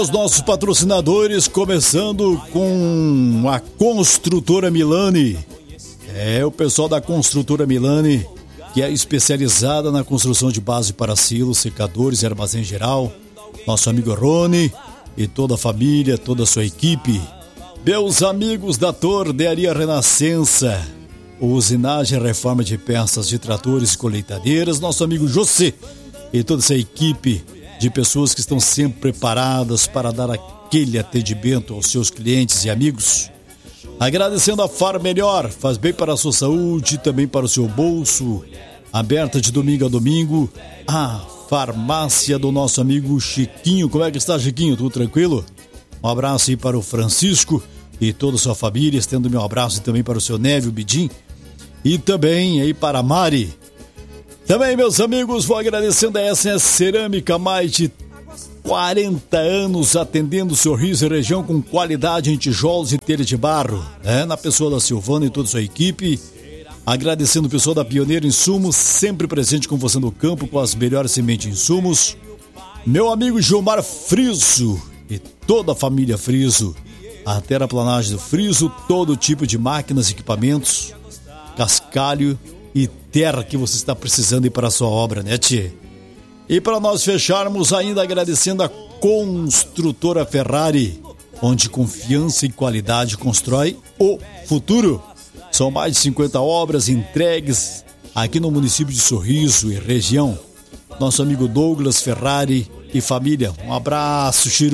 Os nossos patrocinadores, começando com a Construtora Milani. É o pessoal da Construtora Milani, que é especializada na construção de base para silos, secadores e armazém geral. Nosso amigo Rony e toda a família, toda a sua equipe. Meus amigos da Tornearia Renascença, usinagem e reforma de peças de tratores e colheitadeiras. Nosso amigo José e toda essa equipe de pessoas que estão sempre preparadas para dar aquele atendimento aos seus clientes e amigos. Agradecendo a Far Melhor, faz bem para a sua saúde e também para o seu bolso. Aberta de domingo a domingo, a farmácia do nosso amigo Chiquinho. Como é que está, Chiquinho? Tudo tranquilo? Um abraço aí para o Francisco e toda a sua família, estendo meu abraço também para o seu Névio Bidim e também aí para a Mari. Também, meus amigos, vou agradecendo a SS Cerâmica, mais de 40 anos atendendo Sorriso e região com qualidade em tijolos e telha de barro, né? Na pessoa da Silvana e toda a sua equipe. Agradecendo o pessoal da Pioneiro Insumos, sempre presente com você no campo com as melhores sementes e insumos. Meu amigo Gilmar Friso e toda a família Friso. A terraplanagem do Friso, todo tipo de máquinas e equipamentos, cascalho e terra que você está precisando ir para a sua obra, né, tchê? E para nós fecharmos, ainda agradecendo a Construtora Ferrari, onde confiança e qualidade constrói o futuro. São mais de 50 obras entregues aqui no município de Sorriso e região. Nosso amigo Douglas Ferrari e família, um abraço, Chiru.